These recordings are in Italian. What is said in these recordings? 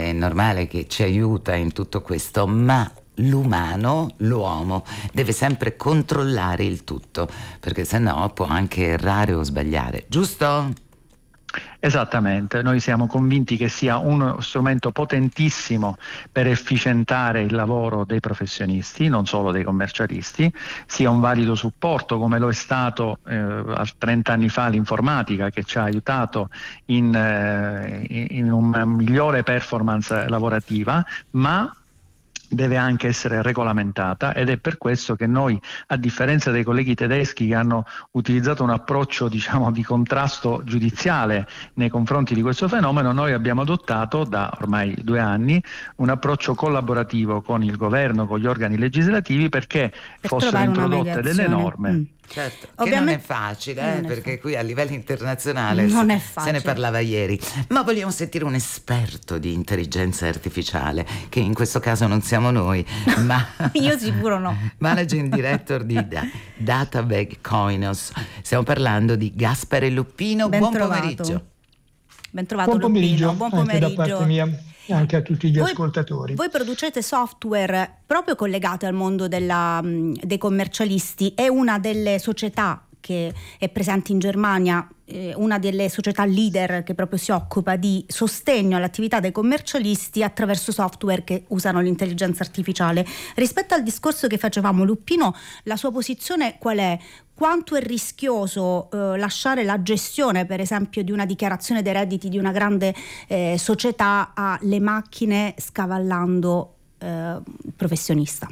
è normale che ci aiuta in tutto questo, ma l'uomo deve sempre controllare il tutto, perché sennò può anche errare o sbagliare, giusto? Esattamente, noi siamo convinti che sia uno strumento potentissimo per efficientare il lavoro dei professionisti, non solo dei commercialisti, sia un valido supporto come lo è stato 30 anni fa l'informatica, che ci ha aiutato in una migliore performance lavorativa, ma deve anche essere regolamentata, ed è per questo che noi, a differenza dei colleghi tedeschi che hanno utilizzato un approccio, diciamo, di contrasto giudiziale nei confronti di questo fenomeno, noi abbiamo adottato da ormai 2 anni un approccio collaborativo con il governo, con gli organi legislativi, perché fossero introdotte delle norme. Certo, che non è facile, perché qui a livello internazionale se ne parlava ieri, ma vogliamo sentire un esperto di intelligenza artificiale, che in questo caso non siamo noi, ma io sicuro no. Managing Director di Databag Koinos. Stiamo parlando di Gaspare Luppino. Buon pomeriggio. Ben trovato. Buon pomeriggio, Buon pomeriggio anche da parte mia e anche a tutti gli ascoltatori. Voi producete software proprio collegate al mondo dei commercialisti. È una delle società che è presente in Germania, una delle società leader che proprio si occupa di sostegno all'attività dei commercialisti attraverso software che usano l'intelligenza artificiale. Rispetto al discorso che facevamo, Luppino, la sua posizione qual è? Quanto è rischioso lasciare la gestione, per esempio, di una dichiarazione dei redditi di una grande società alle macchine, scavallando il professionista?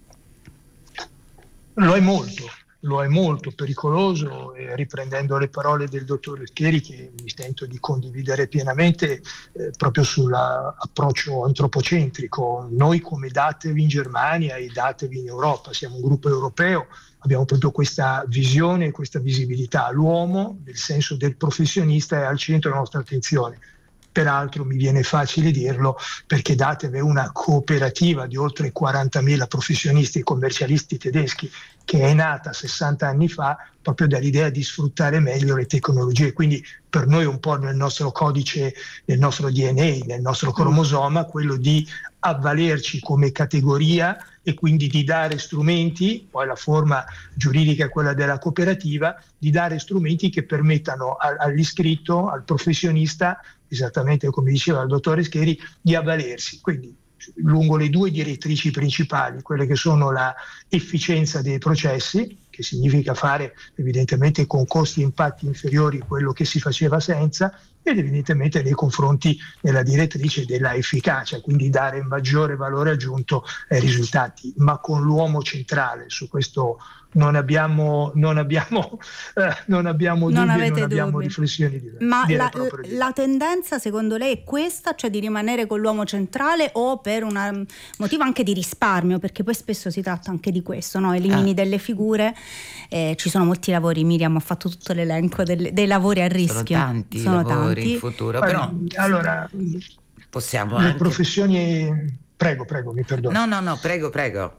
Lo è molto pericoloso, e riprendendo le parole del dottor Scheri, che mi sento di condividere pienamente, proprio sull'approccio antropocentrico. Noi come Datev in Germania e Datev in Europa, siamo un gruppo europeo, abbiamo proprio questa visione, questa visibilità. L'uomo, nel senso del professionista, è al centro della nostra attenzione. Peraltro mi viene facile dirlo perché Datev è una cooperativa di oltre 40.000 professionisti e commercialisti tedeschi, che è nata 60 anni fa proprio dall'idea di sfruttare meglio le tecnologie. Quindi per noi un po' nel nostro codice, nel nostro DNA, nel nostro cromosoma, quello di avvalerci come categoria e quindi di dare strumenti, poi la forma giuridica è quella della cooperativa, di dare strumenti che permettano all'iscritto, al professionista, esattamente come diceva il dottore Scheri, di avvalersi. Quindi lungo le 2 direttrici principali, quelle che sono la efficienza dei processi, che significa fare evidentemente con costi e impatti inferiori a quello che si faceva senza, ed evidentemente nei confronti della direttrice della efficacia, quindi dare maggiore valore aggiunto ai risultati, ma con l'uomo centrale. Su questo non abbiamo dubbi, non abbiamo riflessioni diverse. Ma la tendenza secondo lei è questa, cioè di rimanere con l'uomo centrale, o per un motivo anche di risparmio, perché poi spesso si tratta anche di questo, no? Elimini delle figure, ci sono molti lavori, Miriam ha fatto tutto l'elenco dei lavori a rischio. Sono tanti in futuro, però allora possiamo le anche... professioni... Prego, mi perdoni. No, prego.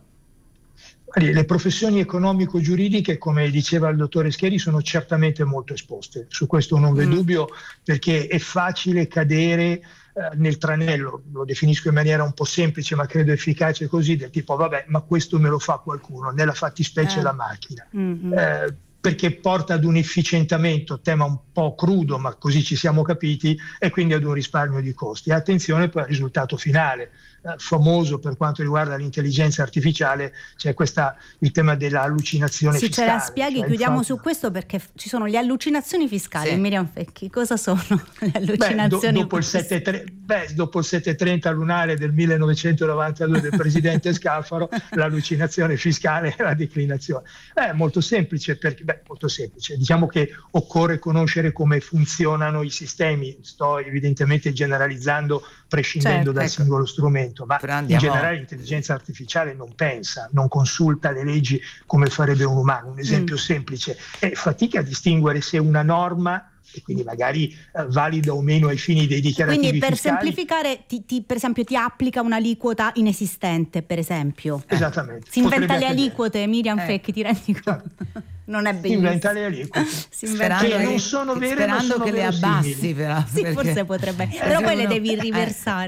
Le professioni economico-giuridiche, come diceva il dottore Scheri, sono certamente molto esposte, su questo non v'è dubbio, perché è facile cadere nel tranello, lo definisco in maniera un po' semplice ma credo efficace così, del tipo vabbè, ma questo me lo fa qualcuno, nella fattispecie la macchina. Perché porta ad un efficientamento, tema un po' crudo ma così ci siamo capiti, e quindi ad un risparmio di costi. Attenzione poi al risultato finale, famoso per quanto riguarda l'intelligenza artificiale, c'è il tema dell'allucinazione fiscale. Ce la spieghi, chiudiamo su questo, perché ci sono le allucinazioni fiscali. Miriam Fecchi, cosa sono le allucinazioni fiscali? Dopo il 730 lunare del 1992 del presidente Scalfaro, l'allucinazione fiscale è la declinazione. È molto semplice, diciamo che occorre conoscere come funzionano i sistemi. Sto evidentemente generalizzando, prescindendo dal singolo strumento, ma in generale l'intelligenza artificiale non pensa, non consulta le leggi come farebbe un umano. Un esempio semplice: fatica a distinguere se una norma, e quindi magari valida o meno ai fini dei dichiarativi fiscali. Quindi per semplificare per esempio ti applica un'aliquota inesistente, per esempio. Esattamente. Si inventa le aliquote, Miriam Fecchi, ti rendi conto? Non è bellissimo. Inventa le aliquote. Sperando non sono vere, sperando che le abbassi, però. Sì, forse potrebbe. Però poi le devi riversare.